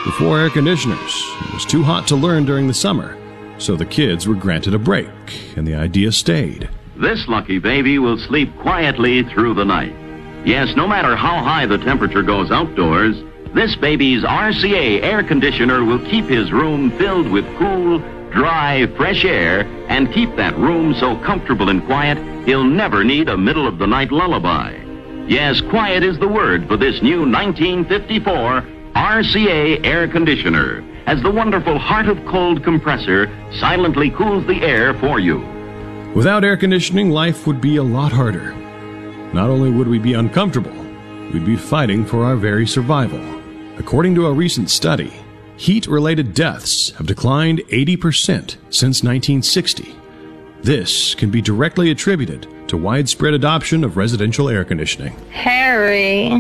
Before air conditioners, it was too hot to learn during the summer, so the kids were granted a break, and the idea stayed. This lucky baby will sleep quietly through the night. Yes, no matter how high the temperature goes outdoors, this baby's RCA air conditioner will keep his room filled with cool, dry, fresh air and keep that room so comfortable and quiet he'll never need a middle-of-the-night lullaby. Yes, quiet is the word for this new 1954 RCA air conditioner, as the wonderful Heart of Cold compressor silently cools the air for you. Without air conditioning, life would be a lot harder. Not only would we be uncomfortable, we'd be fighting for our very survival. According to a recent study, heat-related deaths have declined 80% since 1960. This can be directly attributed to widespread adoption of residential air conditioning. Harry.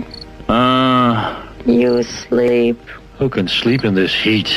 You sleep. Who can sleep in this heat?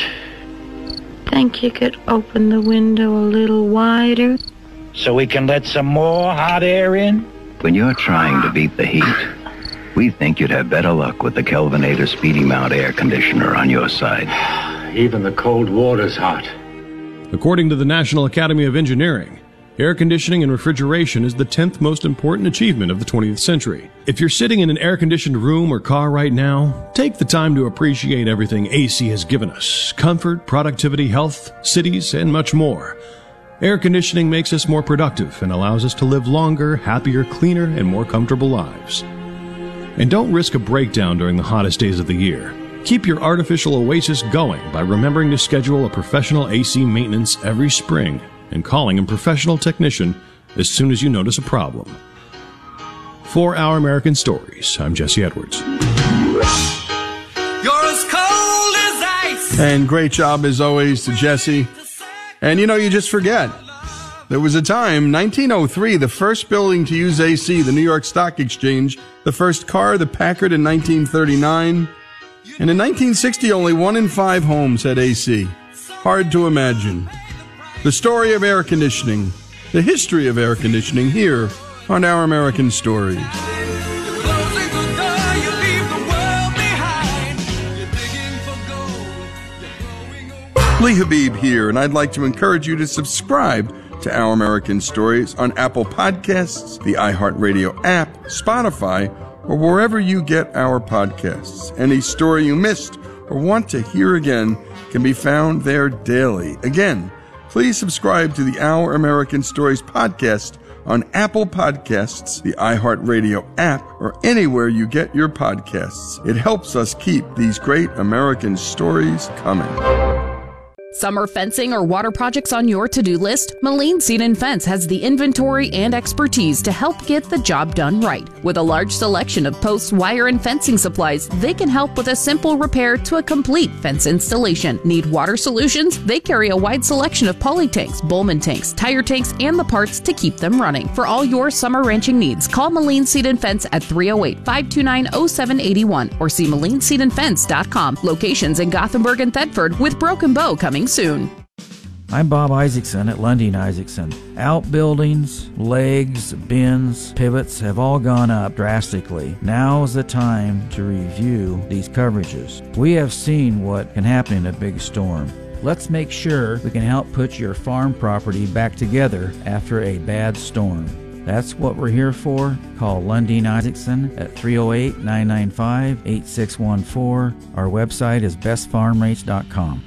Think you could open the window a little wider? So we can let some more hot air in? When you're trying to beat the heat, we think you'd have better luck with the Kelvinator Speedy Mount air conditioner on your side. Even the cold water's hot. According to the National Academy of Engineering, air conditioning and refrigeration is the 10th most important achievement of the 20th century. If you're sitting in an air-conditioned room or car right now, take the time to appreciate everything AC has given us: comfort, productivity, health, cities, and much more. Air conditioning makes us more productive and allows us to live longer, happier, cleaner, and more comfortable lives. And don't risk a breakdown during the hottest days of the year. Keep your artificial oasis going by remembering to schedule a professional AC maintenance every spring and calling a professional technician as soon as you notice a problem. For Our American Stories, I'm Jesse Edwards. You're as cold as ice. And great job, as always, to Jesse. And you just forget. There was a time, 1903, the first building to use AC, the New York Stock Exchange, the first car, the Packard, in 1939. And in 1960, only 1 in 5 homes had AC. Hard to imagine. The story of air conditioning, the history of air conditioning, here on Our American Stories. Lee Habib here, and I'd like to encourage you to subscribe to Our American Stories on Apple Podcasts, the iHeartRadio app, Spotify, or wherever you get our podcasts. Any story you missed or want to hear again can be found there daily. Again, please subscribe to the Our American Stories podcast on Apple Podcasts, the iHeartRadio app, or anywhere you get your podcasts. It helps us keep these great American stories coming. Summer fencing or water projects on your to-do list? Moline Seed and Fence has the inventory and expertise to help get the job done right. With a large selection of posts, wire, and fencing supplies, they can help with a simple repair to a complete fence installation. Need water solutions? They carry a wide selection of poly tanks, Bowman tanks, tire tanks, and the parts to keep them running. For all your summer ranching needs, call Moline Seed and Fence at 308-529-0781 or see MolineSeedandFence.com. Locations in Gothenburg and Thedford, with Broken Bow coming soon. I'm Bob Isaacson at Lundin Isaacson. Outbuildings, legs, bins, pivots have all gone up drastically. Now is the time to review these coverages. We have seen what can happen in a big storm. Let's make sure we can help put your farm property back together after a bad storm. That's what we're here for. Call Lundin Isaacson at 308-995-8614. Our website is bestfarmrates.com.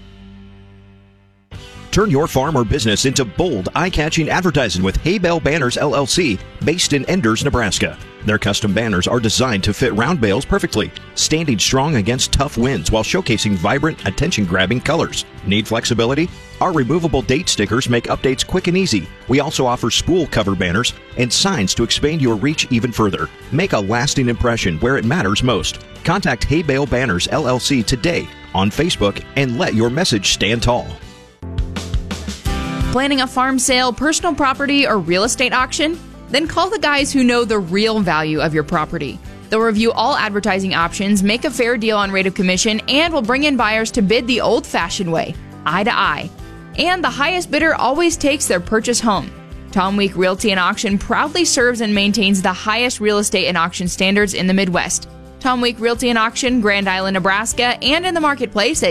Turn your farm or business into bold, eye-catching advertising with Hay Bale Banners, LLC, based in Enders, Nebraska. Their custom banners are designed to fit round bales perfectly, standing strong against tough winds while showcasing vibrant, attention-grabbing colors. Need flexibility? Our removable date stickers make updates quick and easy. We also offer spool cover banners and signs to expand your reach even further. Make a lasting impression where it matters most. Contact Hay Bale Banners, LLC today on Facebook and let your message stand tall. Planning a farm sale, personal property, or real estate auction? Then call the guys who know the real value of your property. They'll review all advertising options, make a fair deal on rate of commission, and will bring in buyers to bid the old-fashioned way, eye to eye. And the highest bidder always takes their purchase home. Tom Week Realty and Auction proudly serves and maintains the highest real estate and auction standards in the Midwest. Tom Week Realty and Auction, Grand Island, Nebraska, and in the marketplace at